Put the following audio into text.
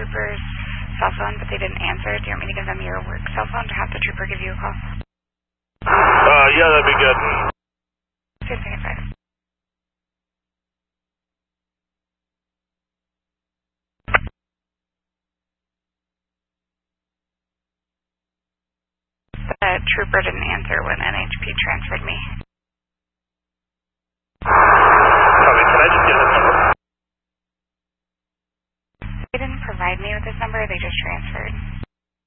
trooper's cell phone, but they didn't answer. Do you want me to give them your work cell phone to have the trooper give you a call? Yeah, that'd be good. 2 seconds, The trooper didn't answer when NHP transferred me. Copy. Can I just get his number? They didn't provide me with this number, they just transferred.